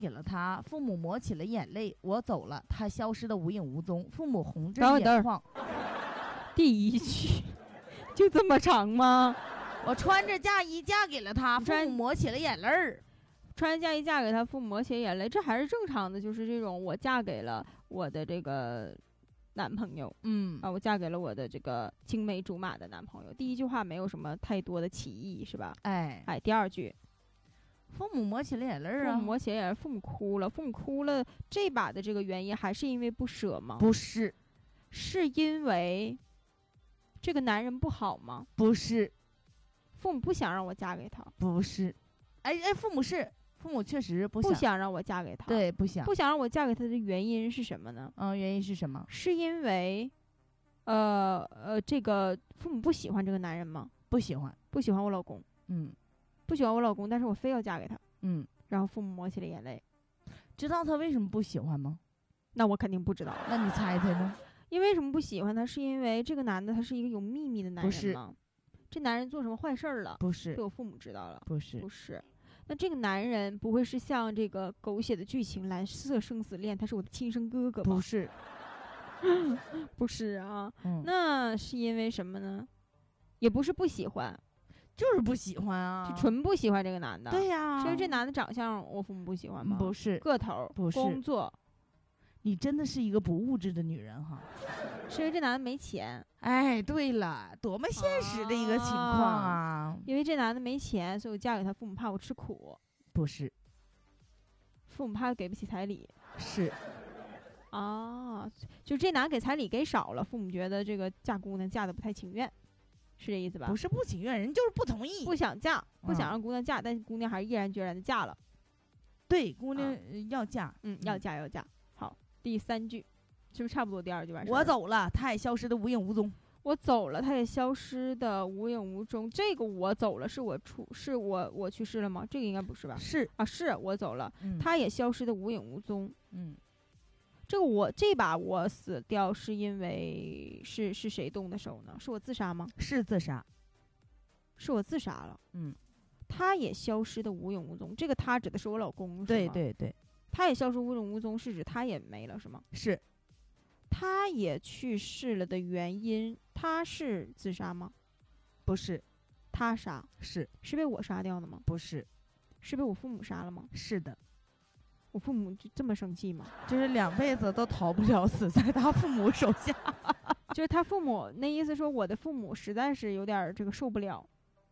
给了他，父母抹起了眼泪，我走了，他消失的无影无踪，父母红着眼眶。 第一句就这么长吗？ 我穿着嫁衣嫁给了他，父母抹起了眼泪儿。 穿着嫁衣嫁给他，父母抹起眼泪，这还是正常的，就是这种我嫁给了我的这个男朋友，我嫁给了我的这个青梅竹马的男朋友。第一句话没有什么太多的歧义，是吧？哎，第二句， 父母抹起了眼泪啊， 父母抹起眼泪，父母哭了，父母哭了，这把的这个原因还是因为不舍吗？ 不是， 是因为这个男人不好吗？ 不是， 父母不想让我嫁给他。 不是，父母确实不想让我嫁给他。 对，不想让我嫁给他的原因是什么呢？ 原因是什么？ 是因为这个父母不喜欢这个男人吗？不喜欢我老公。不喜欢我老公，但是我非要嫁给他。然后父母抹起了眼泪。 知道他为什么不喜欢吗？ 那我肯定不知道。 那你猜猜呢？ 因为什么不喜欢他？是因为这个男的他是一个有秘密的男人吗？这男人做什么坏事了？ 不是， 被我父母知道了。 不是。 那这个男人不会是像这个狗血的剧情蓝色生死恋，他是我的亲生哥哥吧？ 不是。 不是啊。那是因为什么呢？也不是不喜欢， 就是不喜欢啊， 就纯不喜欢这个男的。 对呀， 是因为这男的长相我父母不喜欢吗？ 不是。 个头， 不是。 工作。 你真的是一个不物质的女人哈。 是因为这男的没钱。 哎，对了，多么现实的一个情况啊！ 因为这男的没钱，所以我嫁给他，父母怕我吃苦。 不是。 父母怕给不起彩礼。 是。 就这男给彩礼给少了，父母觉得这个嫁姑娘嫁的不太情愿，是这意思吧？ 不是不情愿，人就是不同意， 不想嫁，不想让姑娘嫁，但姑娘还是毅然决然的嫁了。 对，姑娘要嫁， 要嫁。好，第三句是不是差不多第二句完事？ 我走了，他也消失的无影无踪。 我走了，他也消失的无影无踪。这个我走了是我去世了吗？这个应该不是吧？ 是啊，是我走了，他也消失的无影无踪。这把我死掉是因为是谁动的手呢？是我自杀吗？ 是自杀。 是我自杀了。他也消失的无影无踪。这个他指的是我老公，是吗？ 对对对。 他也消失无影无踪是指他也没了是吗？ 是。 他也去世了的原因，他是自杀吗？ 不是。 他杀。 是被我杀掉的吗？ 不是。 是被我父母杀了吗？ 是的。 我父母就这么生气吗？ 就是2辈子都逃不了死在他父母手下。 就是他父母那意思说，我的父母实在是有点这个受不了。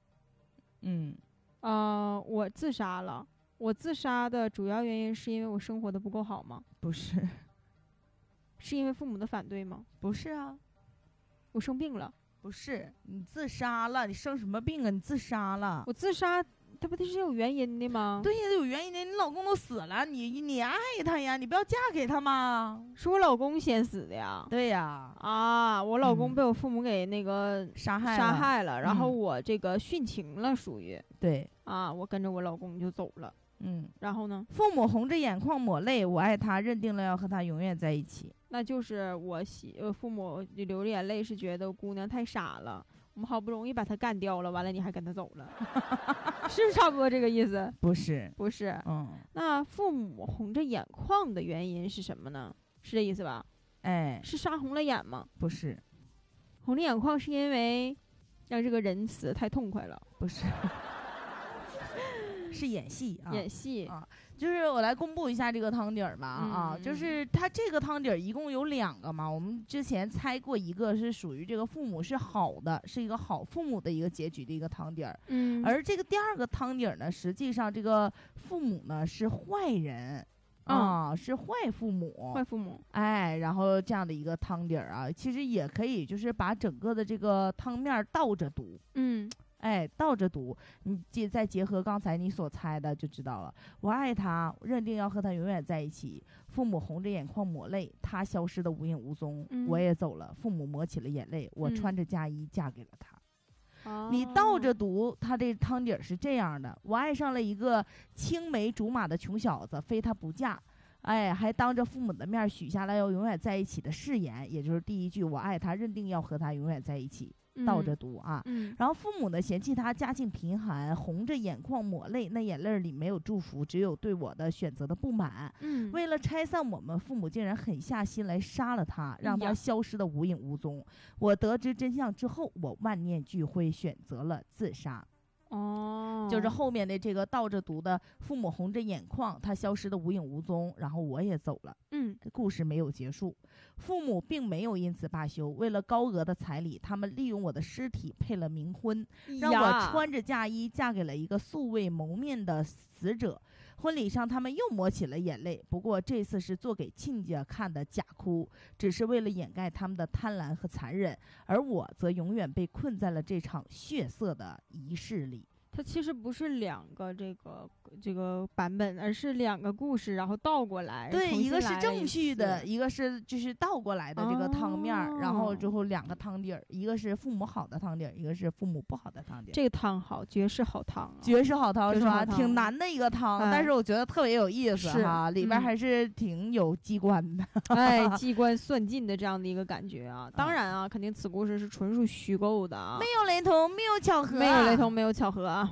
我自杀了。我自杀的主要原因是因为我生活的不够好吗？ 不是。 是因为父母的反对吗？ 不是啊。 我生病了。 不是，你自杀了。你生什么病啊？你自杀了。 我自杀他不是有原因的吗？ 对呀，有原因的。你老公都死了，你爱他呀，你不要嫁给他吗？ 是我老公先死的呀。 对呀。 我老公被我父母给那个杀害了， 然后我这个殉情了，属于对我跟着我老公就走了。然后呢？ 父母红着眼眶抹泪，我爱他，认定了要和他永远在一起。 那就是父母流着眼泪，是觉得姑娘太傻了。我们好不容易把他干掉了，完了你还跟他走了，是不是差不多这个意思？ 不是。 那父母红着眼眶的原因是什么呢？是这意思吧？是杀红了眼吗？ 不是。 红着眼眶是因为让这个人死得太痛快了？ 不是。是演戏啊， 演戏啊，就是我来公布一下这个汤底儿吧就是它这个汤底儿一共有2个嘛，我们之前猜过一个是属于这个父母是好的，是一个好父母的一个结局的一个汤底儿，而这个第2个汤底儿呢，实际上这个父母呢是坏人是坏父母，然后这样的一个汤底儿啊，其实也可以就是把整个的这个汤面倒着读，倒着读，你再结合刚才你所猜的就知道了。我爱他，认定要和他永远在一起。父母红着眼眶抹泪，他消失的无影无踪。我也走了，父母抹起了眼泪。我穿着嫁衣嫁给了他。你倒着读，他这汤底是这样的：我爱上了一个青梅竹马的穷小子，非他不嫁。还当着父母的面许下了要永远在一起的誓言，也就是第一句我爱他，认定要和他永远在一起。 倒着读啊。然后父母呢嫌弃他家境贫寒，红着眼眶抹泪，那眼泪里没有祝福，只有对我的选择的不满。为了拆散我们，父母竟然狠下心来杀了他，让他消失的无影无踪。我得知真相之后，我万念俱灰，选择了自杀。就是后面的这个倒着读的父母红着眼眶，他消失的无影无踪，然后我也走了。故事没有结束，父母并没有因此罢休，为了高额的彩礼，他们利用我的尸体配了冥婚，让我穿着嫁衣嫁给了一个素未谋面的死者。婚礼上他们又抹起了眼泪，不过这次是做给亲家看的假哭，只是为了掩盖他们的贪婪和残忍，而我则永远被困在了这场血色的仪式里。 它其实不是两个这个版本，而是两个故事，然后倒过来。 对，一个是正序的，一个是就是倒过来的这个汤面，然后之后两个汤底儿，一个是父母好的汤底儿，一个是父母不好的汤底儿。 这个汤好，绝世好汤， 绝世好汤是吧？挺难的一个汤，但是我觉得特别有意思哈，里边还是挺有机关的。 机关算尽的这样的一个感觉啊。当然啊，肯定此故事是纯属虚构的啊， 没有雷同，没有巧合， 没有雷同，没有巧合啊。